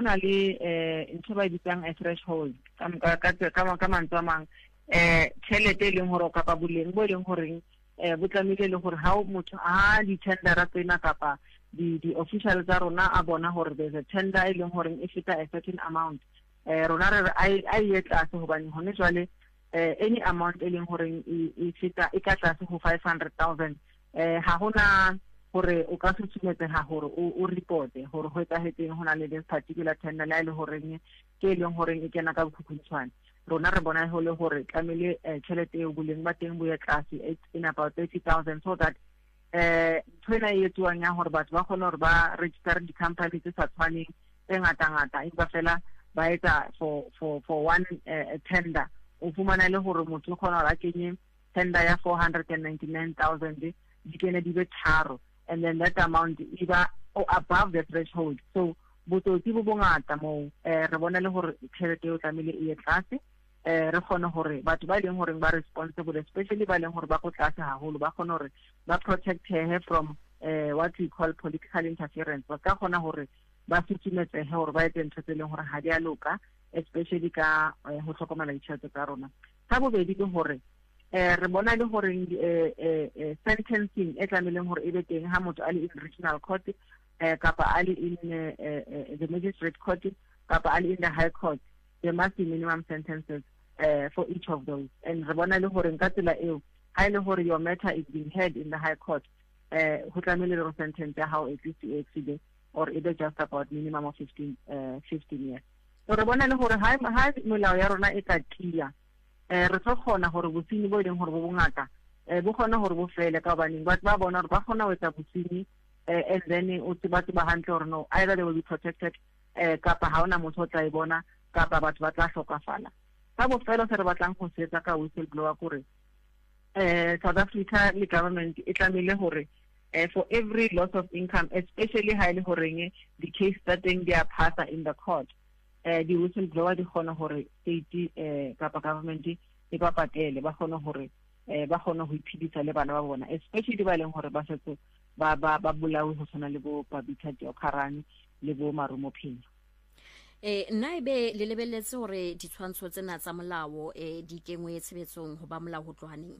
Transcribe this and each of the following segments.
hona le ntho ba bitsang a threshold ka mantswe a mang tšhelete e leng hore kapa boleng bo leng hore bo tlamehile le hore ha motho a di-tendera tsena kapa di-official tsa rona a bona hore there's a tender e leng hore e feta a certain amount rona re a ye tlase hobane hone jwale any amount e leng hore e feta e ka tlase ho 500,000 ha hona hore o ka susumetseha hore o reporte hore ho etsahetseng hona le this particular tender la ile hore ke leng hore e kena ka bokhukhutshwane rona re bona ho le hore tlamehile tšhelete e boleng ba teng bo ya tlase in about 30,000 so that ntwena e etsuwang ya hore batho ba kgone hore ba register di-company tse sa tshwaneng tse ngata-ngata empa fela ba etsa for one tender o fumana le hore motho o kgona hore a kenye tender ya 499,000 di kene di be tharo and then that amount iba above the threshold so botsotsi bo bongata mo re bona le hore tšhelete o tlamehile e tlase re kgone hore batho ba leng hore ba responsible especially ba leng hore ba go tlase haholo ba kgone hore ba protect her from what we call political interference ba ka kgona hore ba susumetsehe hore ba etse ntho tse leng hore ha di a loka especially ka ho tlhokomela ditšhelete tsa rona ka bobedi ke hore re bona le hore sentencing e tlameleng hore e be teng ha motho a le in regional court kapa a le in the magistrate court kapa a le in the high court there must be minimum sentences for each of those and re bona le hore nka tsela eo ha ile hore your matter is being heard in the high court ho tlamehile le sentence ya how at least e exceed or either just about minimum of 15 years so re bona le hore ha molao ya rona e ka tia re tlo kgona hore bosenyi bo leng hore bo bongata bo kgona hore bo fele ka baneng batho ba bona hore ba kgona ho etsa bosenyi and then o tseba hantle hore no either they will be protected kapa ha ona motho o tla e bona kapa batho ba tla hlokafala ka bofelo se re batlang go se etsa ka whistleblower kore South Africa le government e tlamehile hore for every loss of income especially ha ile horeng the case that they are passed in the court di whistleblower di kgona hore state kapa government e ba patele ba kgona hore ba kgona ho iphidisa le bana ba bona especially ba leng hore ba setse ba bolawe ho tshwana le bo Babita Deokarane le bo Marumo Phenya nna ebe le lebelletse hore ditshwantsho tsena tsa molao di kengwe tshebetsong ho ba molao ho tlohaneng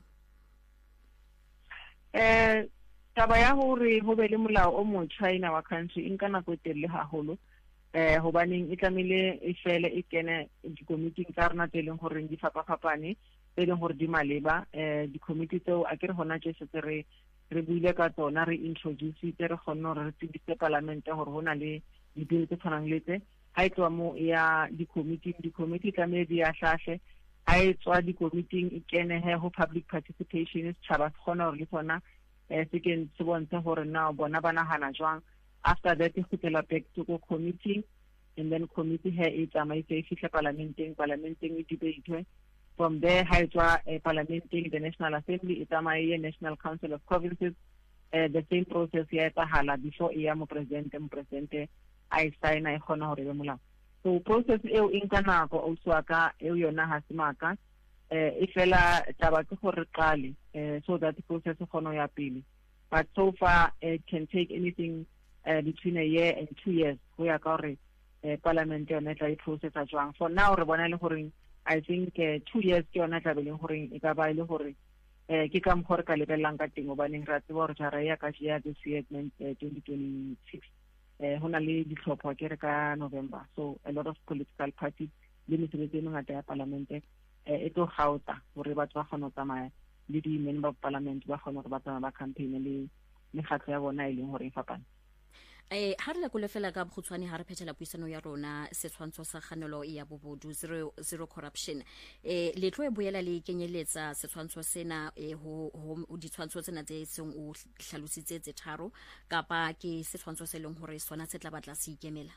taba ya hore ho be le molao o motjha in our country in kana go telle haholo hobaneng e tlamehile e fele e kene di-committee tsa rona tse leng gore di fapafapane tse leng gore di maleba di-committee tseo a ke re gona tse setse re buile ka tsona re introduce tse re kgone gore re tsebise parlamente gore ho na le di-bill tse tshwanang le tse ha e tswa mo ya di-committee tlamehile di ahlahle ha e tswa di-committee e kene he ho public participation setjhaba se kgona gore le tsona se ke se bontshe gore na bona ba nagana jwang after that e khutela back to go committee and then committee here e tsamaise e fihle parlamenteng e debate from there ha e tswa parlamenteng the National Assembly e tsamaye National Council of Provinces the same process ya etsahala before e ya mo presidente I sign e khona hore be molao so process eo e nka nako o tswa ka eo yona ha se maka e fela taba ke gore qale so that the process kgona ya pele but so far it can take anything between a year and 2 years ho ya ka hore parliament yona tla e process a jwang for now re bona le gore I think 2 years ke yona tla be le gore e ka ba ile gore ke ka mkhore ka lebellang ka teng obaneng ra tseba hore jara ya ka ya this year 2026 hona le ditlhopho ke re ka November so a lot of political parties le mesebetsi e ngata ya parliament e tlo gauta hore batho ba kgona go tsamaya le di-member of parliament ba kgona gore ba tsamaya ba campaign le mekgatlo ya bona e leng hore e fapane ha re lekole fela ka bokgutshwane ha re phethela puisano ya rona setshwantsho sa kganelo ya bobodu zero corruption le tlo e boela le kenyeletsa setshwantsho sena ho ditshwantsho tsena tse seng o hlalositse tse tharo kapa ke setshwantsho se leng hore sona se tla batla se ikemela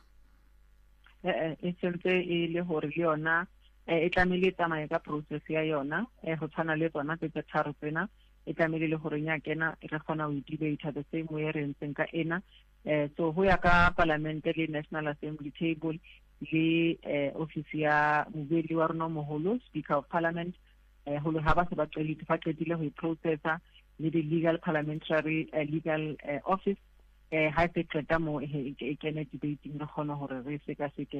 e sentse e le hore le yona e tlamehile tsamaya ka process ya yona go tshwana le tsona tse tharo tsena e tlamehile le gore nya kena re kgona ho debate the same way re ntseng ka ena so ho ya ka parliament le National Assembly table le office ya mobedi wa rona moholo speaker of parliament ho le ha ba se ba qedile ho processa le the legal parliamentary legal office ha se qeta mo e kene debating re kgona hore re se ka se